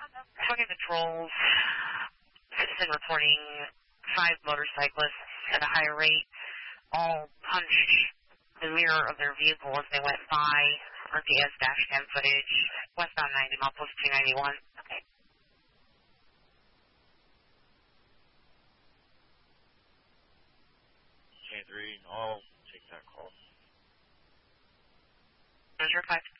Trucking patrols, citizen reporting 5 motorcyclists at a high rate all punched the mirror of their vehicle as they went by. RPS dash cam footage, westbound 90, mile post 291. Okay. K3, I'll take that call. 005.